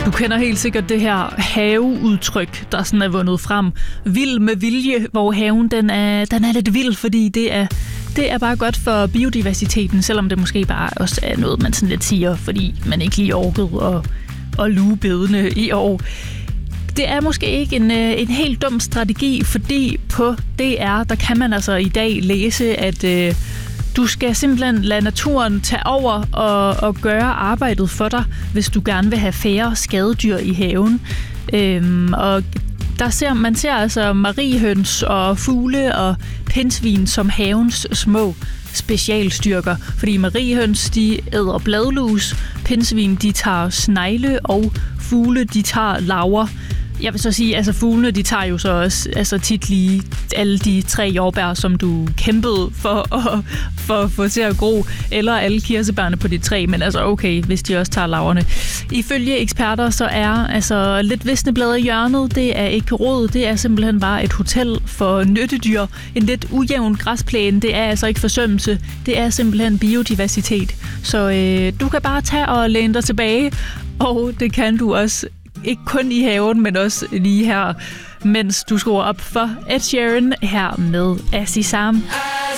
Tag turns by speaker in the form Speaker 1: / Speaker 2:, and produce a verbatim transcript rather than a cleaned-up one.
Speaker 1: Du kender helt sikkert det her haveudtryk, der sådan er vundet frem. Vild med vilje, hvor haven den er, den er lidt vild, fordi det er, det er bare godt for biodiversiteten, selvom det måske bare også er noget, man sådan lidt siger, fordi man ikke lige orkede at, at luge bedene i år. Det er måske ikke en, en helt dum strategi, fordi på D R, der kan man altså i dag læse, at øh, du skal simpelthen lade naturen tage over og, og gøre arbejdet for dig, hvis du gerne vil have færre skadedyr i haven. Øhm, og der ser, man ser altså mariehøns og fugle og pindsvin som havens små specialstyrker. Fordi mariehøns, de æder bladlus, pindsvin, de tager snegle, og fugle, de tager larver. Jeg vil så sige, altså fuglene, de tager jo så også altså tit lige alle de tre jordbær, som du kæmpede for at, for at få til at gro, eller alle kirsebærne på de tre, men altså okay, hvis de også tager larverne. Ifølge eksperter, så er altså lidt visne blade i hjørnet, det er ikke rod, det er simpelthen bare et hotel for nyttedyr. En lidt ujævn græsplæne, det er altså ikke forsømmelse, det er simpelthen biodiversitet. Så øh, du kan bare tage og læne dig tilbage, og det kan du også ikke kun i haven, men også lige her, mens du skruer op for Ed Sheeran her med Azizam.